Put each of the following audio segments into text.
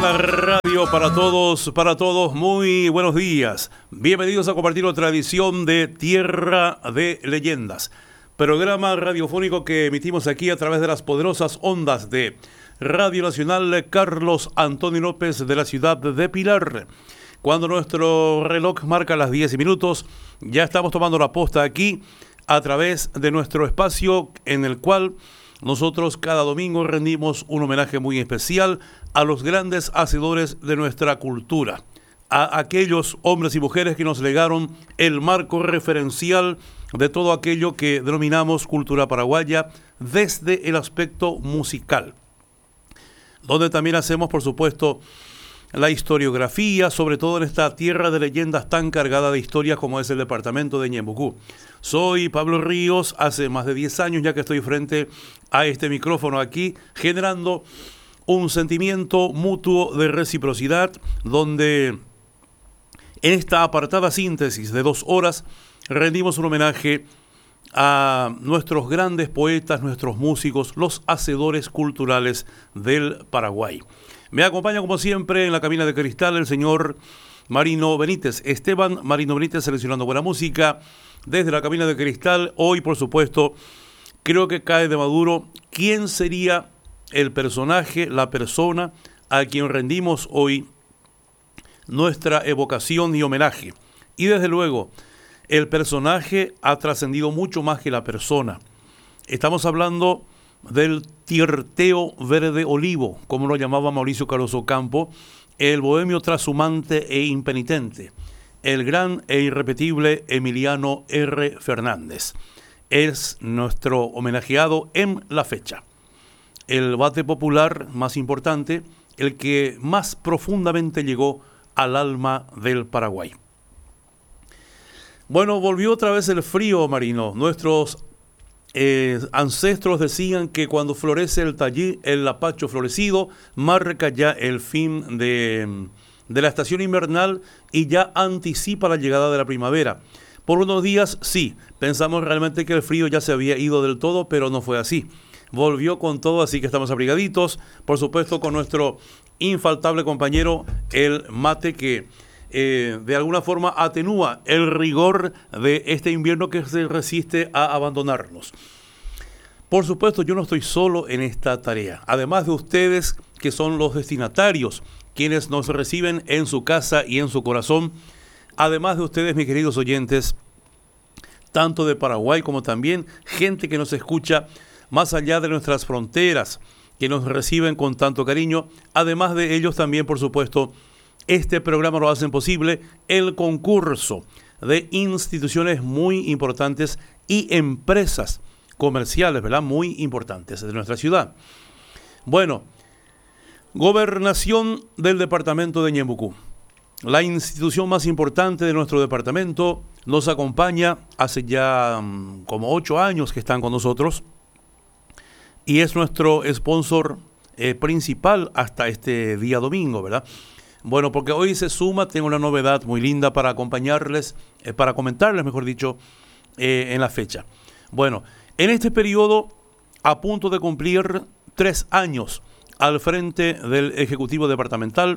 La radio para todos, muy buenos días. Bienvenidos a compartir otra edición de Tierra de Leyendas, programa radiofónico que emitimos aquí a través de las poderosas ondas de Radio Nacional Carlos Antonio López de la ciudad de Pilar. Cuando nuestro reloj marca las 10 minutos, ya estamos tomando la posta aquí a través de nuestro espacio en el cual nosotros cada domingo rendimos un homenaje muy especial a los grandes hacedores de nuestra cultura, a aquellos hombres y mujeres que nos legaron el marco referencial de todo aquello que denominamos cultura paraguaya desde el aspecto musical, donde también hacemos, por supuesto, la historiografía, sobre todo en esta tierra de leyendas tan cargada de historias como es el departamento de Ñembucú. Soy Pablo Ríos, hace más de 10 años ya que estoy frente a este micrófono aquí, generando un sentimiento mutuo de reciprocidad, donde en esta apartada síntesis de 2 horas rendimos un homenaje a nuestros grandes poetas, nuestros músicos, los hacedores culturales del Paraguay. Me acompaña como siempre en la cabina de cristal el señor Marino Benítez, Esteban Marino Benítez, seleccionando buena música desde la cabina de cristal. Hoy, por supuesto, creo que cae de maduro quién sería el personaje, la persona a quien rendimos hoy nuestra evocación y homenaje. Y desde luego, el personaje ha trascendido mucho más que la persona. Estamos hablando del Tirteo Verde Olivo, como lo llamaba Mauricio Carlos Ocampo, el bohemio trashumante e impenitente, el gran e irrepetible Emiliano R. Fernández. Es nuestro homenajeado en la fecha. El bate popular más importante, el que más profundamente llegó al alma del Paraguay. Bueno, volvió otra vez el frío, Marino. Nuestros ancestros decían que cuando florece el tallí, el lapacho florecido, marca ya el fin de la estación invernal y ya anticipa la llegada de la primavera. Por unos días, sí, pensamos realmente que el frío ya se había ido del todo, pero no fue así. Volvió con todo, así que estamos abrigaditos, por supuesto con nuestro infaltable compañero, el mate, que de alguna forma atenúa el rigor de este invierno que se resiste a abandonarnos. Por supuesto, yo no estoy solo en esta tarea. Además de ustedes, que son los destinatarios, quienes nos reciben en su casa y en su corazón, además de ustedes, mis queridos oyentes, tanto de Paraguay como también gente que nos escucha más allá de nuestras fronteras, que nos reciben con tanto cariño. Además de ellos también, por supuesto, este programa lo hacen posible el concurso de instituciones muy importantes y empresas comerciales, ¿verdad? Muy importantes de nuestra ciudad. Bueno, Gobernación del departamento de Ñembucú, la institución más importante de nuestro departamento, nos acompaña hace ya como 8 años que están con nosotros y es nuestro sponsor principal hasta este día domingo, ¿verdad? Bueno, porque hoy se suma, tengo una novedad muy linda para acompañarles, para comentarles, mejor dicho, en la fecha. Bueno, en este periodo, a punto de cumplir 3 años al frente del Ejecutivo Departamental,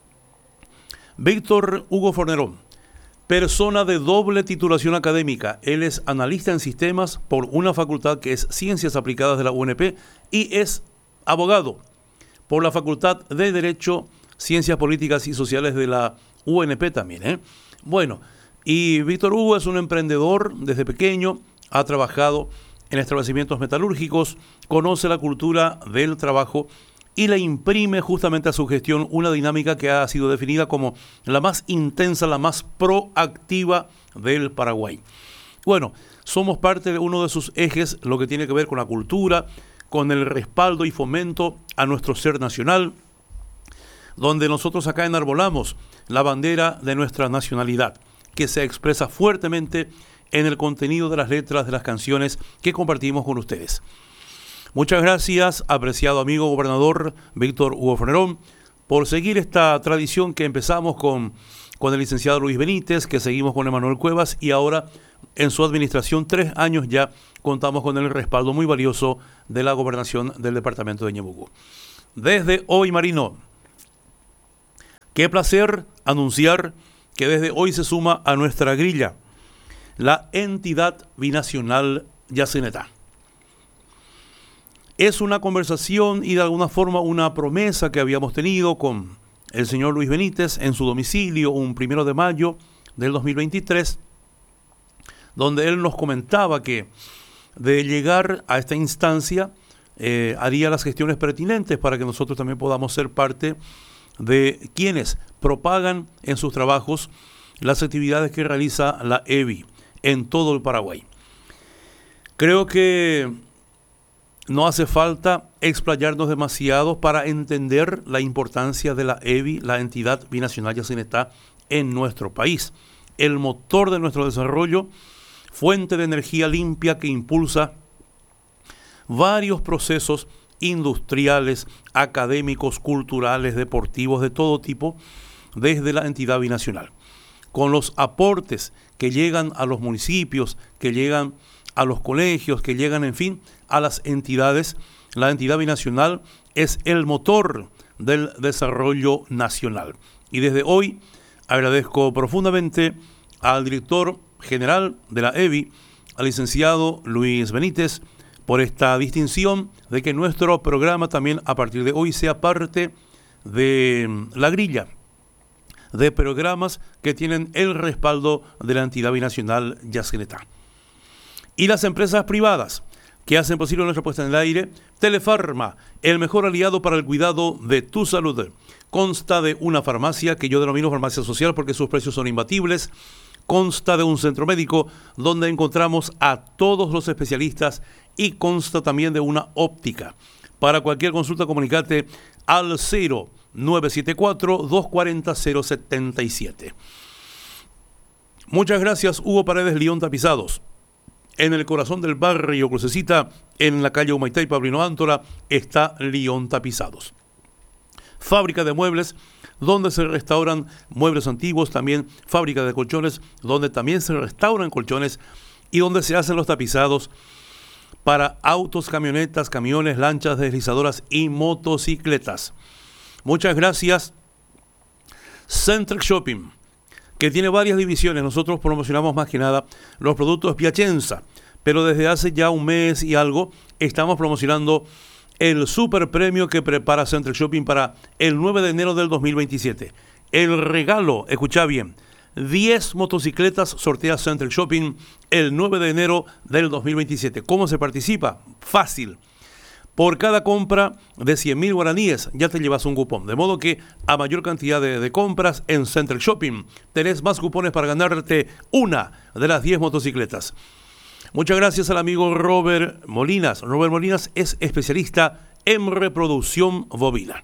Víctor Hugo Fornerón, persona de doble titulación académica. Él es analista en sistemas por una facultad que es Ciencias Aplicadas de la UNP y es abogado por la Facultad de Derecho, Ciencias Políticas y Sociales de la UNP también, Bueno, y Víctor Hugo es un emprendedor desde pequeño, ha trabajado en establecimientos metalúrgicos, conoce la cultura del trabajo y le imprime justamente a su gestión una dinámica que ha sido definida como la más intensa, la más proactiva del Paraguay. Bueno, somos parte de uno de sus ejes, lo que tiene que ver con la cultura, con el respaldo y fomento a nuestro ser nacional, donde nosotros acá enarbolamos la bandera de nuestra nacionalidad, que se expresa fuertemente en el contenido de las letras de las canciones que compartimos con ustedes. Muchas gracias, apreciado amigo gobernador Víctor Hugo Fornerón, por seguir esta tradición que empezamos con el licenciado Luis Benítez, que seguimos con Emanuel Cuevas, y ahora en su administración 3 años ya contamos con el respaldo muy valioso de la gobernación del departamento de Ñembucú. Desde hoy, Marino, Qué placer anunciar que desde hoy se suma a nuestra grilla la entidad binacional Yacyretá. Es una conversación y de alguna forma una promesa que habíamos tenido con el señor Luis Benítez en su domicilio un 1 de mayo del 2023, donde él nos comentaba que de llegar a esta instancia haría las gestiones pertinentes para que nosotros también podamos ser parte de quienes propagan en sus trabajos las actividades que realiza la EBI en todo el Paraguay. Creo que no hace falta explayarnos demasiado para entender la importancia de la EBI, la entidad binacional Yacyretá, en nuestro país. El motor de nuestro desarrollo, fuente de energía limpia que impulsa varios procesos industriales, académicos, culturales, deportivos, de todo tipo, desde la entidad binacional. Con los aportes que llegan a los municipios, que llegan a los colegios, que llegan, en fin, a las entidades, la entidad binacional es el motor del desarrollo nacional. Y desde hoy agradezco profundamente al director general de la EBI, al licenciado Luis Benítez, por esta distinción de que nuestro programa también a partir de hoy sea parte de la grilla de programas que tienen el respaldo de la entidad binacional Yacyretá. Y las empresas privadas que hacen posible nuestra puesta en el aire. Telefarma, el mejor aliado para el cuidado de tu salud. Consta de una farmacia que yo denomino farmacia social porque sus precios son imbatibles. Consta de un centro médico donde encontramos a todos los especialistas y consta también de una óptica. Para cualquier consulta, comunicate al 0974-240-077. Muchas gracias, Hugo Paredes, León Tapizados. En el corazón del barrio Crucecita, en la calle Humaitá y Paulino Ántola, está León Tapizados. Fábrica de muebles, donde se restauran muebles antiguos, también fábrica de colchones, donde también se restauran colchones y donde se hacen los tapizados para autos, camionetas, camiones, lanchas, deslizadoras y motocicletas. Muchas gracias. Centrex Shopping, que tiene varias divisiones. Nosotros promocionamos más que nada los productos Piacenza, pero desde hace ya un mes y algo estamos promocionando el super premio que prepara Centrex Shopping para el 9 de enero del 2027. El regalo, escucha bien, 10 motocicletas sortea Centrex Shopping el 9 de enero del 2027. ¿Cómo se participa? Fácil. Por cada compra de 100.000 guaraníes ya te llevas un cupón. De modo que a mayor cantidad de compras en Centrex Shopping tenés más cupones para ganarte una de las 10 motocicletas. Muchas gracias al amigo Robert Molinas. Robert Molinas es especialista en reproducción bovina.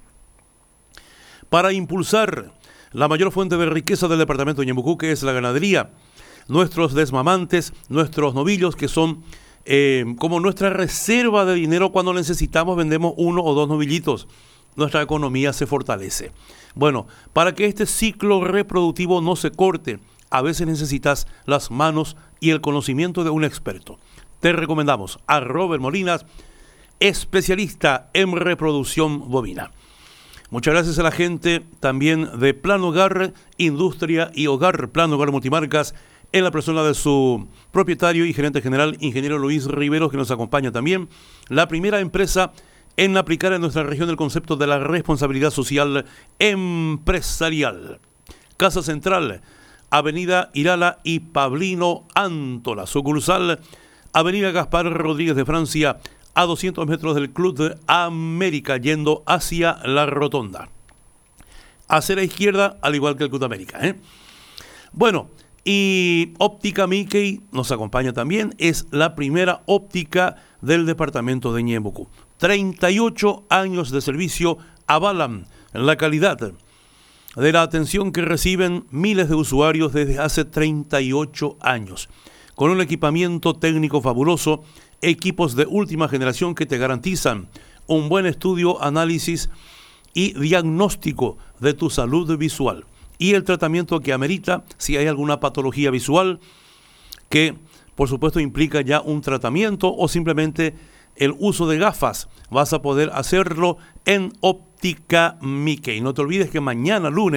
Para impulsar la mayor fuente de riqueza del departamento de Ñembucú, que es la ganadería, nuestros desmamantes, nuestros novillos, que son como nuestra reserva de dinero cuando necesitamos, vendemos 1 o 2 novillitos. Nuestra economía se fortalece. Bueno, para que este ciclo reproductivo no se corte, a veces necesitas las manos y el conocimiento de un experto. Te recomendamos a Robert Molinas, especialista en reproducción bovina. Muchas gracias a la gente también de Plan Hogar, Industria y Hogar, Plan Hogar Multimarcas, en la persona de su propietario y gerente general, ingeniero Luis Riveros, que nos acompaña también. La primera empresa en aplicar en nuestra región el concepto de la responsabilidad social empresarial. Casa Central, Avenida Irala y Paulino Ántola. Sucursal, Avenida Gaspar Rodríguez de Francia, a 200 metros del Club de América, yendo hacia la Rotonda. Hacia la izquierda, al igual que el Club de América. Bueno, y Óptica Mickey nos acompaña también. Es la primera óptica del departamento de Ñembucú. 38 años de servicio avalan la calidad de la atención que reciben miles de usuarios desde hace 38 años. Con un equipamiento técnico fabuloso, equipos de última generación que te garantizan un buen estudio, análisis y diagnóstico de tu salud visual y el tratamiento que amerita si hay alguna patología visual que por supuesto implica ya un tratamiento o simplemente el uso de gafas. Vas a poder hacerlo en Óptica Mickey. No te olvides que mañana lunes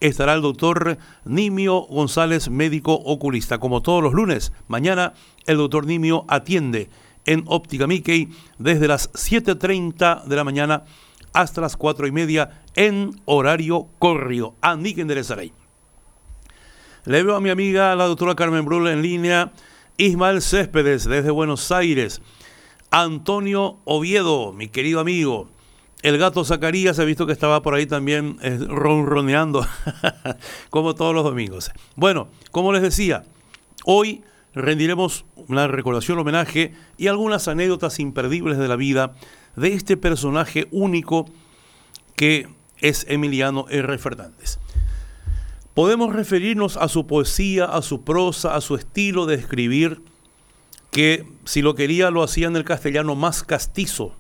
estará el doctor Nimio González, médico oculista. Como todos los lunes, mañana el doctor Nimio atiende en Óptica Mickey desde las 7:30 de la mañana hasta las 4:30 en horario corrido. Andi que enderezaré. Le veo a mi amiga, la doctora Carmen Brul, en línea. Ismael Céspedes, desde Buenos Aires. Antonio Oviedo, mi querido amigo. El gato Zacarías, he visto que estaba por ahí también ronroneando, como todos los domingos. Bueno, como les decía, hoy rendiremos una recordación, homenaje y algunas anécdotas imperdibles de la vida de este personaje único que es Emiliano R. Fernández. Podemos referirnos a su poesía, a su prosa, a su estilo de escribir, que si lo quería lo hacía en el castellano más castizo.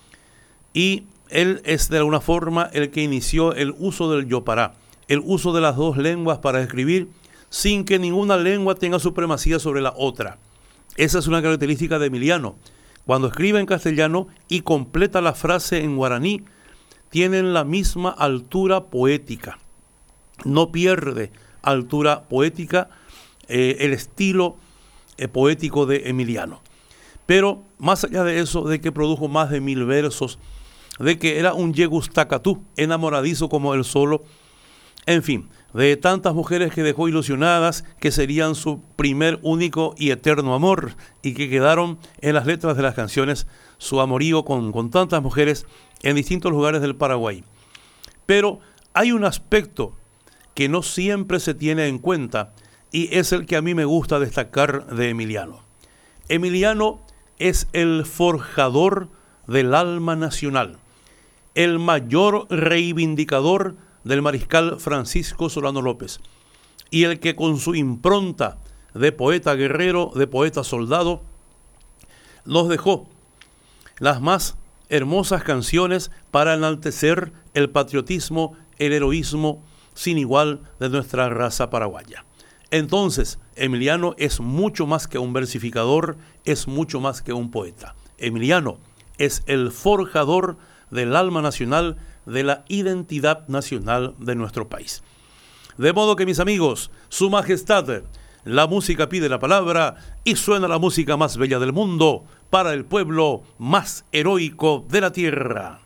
Y él es de alguna forma el que inició el uso del yopará, el uso de las dos lenguas para escribir sin que ninguna lengua tenga supremacía sobre la otra. Esa es una característica de Emiliano. Cuando escribe en castellano y completa la frase en guaraní, tienen la misma altura poética. No pierde altura poética el estilo poético de Emiliano. Pero más allá de eso, de que produjo más de 1000 versos, de que era un yegustacatú, enamoradizo como él solo, en fin, de tantas mujeres que dejó ilusionadas que serían su primer, único y eterno amor, y que quedaron en las letras de las canciones su amorío con tantas mujeres en distintos lugares del Paraguay. Pero hay un aspecto que no siempre se tiene en cuenta, y es el que a mí me gusta destacar de Emiliano. Emiliano es el forjador del alma nacional, el mayor reivindicador del mariscal Francisco Solano López, y el que con su impronta de poeta guerrero, de poeta soldado, nos dejó las más hermosas canciones para enaltecer el patriotismo, el heroísmo sin igual de nuestra raza paraguaya. Entonces, Emiliano es mucho más que un versificador, es mucho más que un poeta. Emiliano es el forjador del alma nacional, de la identidad nacional de nuestro país. De modo que, mis amigos, Su Majestad, la música pide la palabra y suena la música más bella del mundo para el pueblo más heroico de la tierra.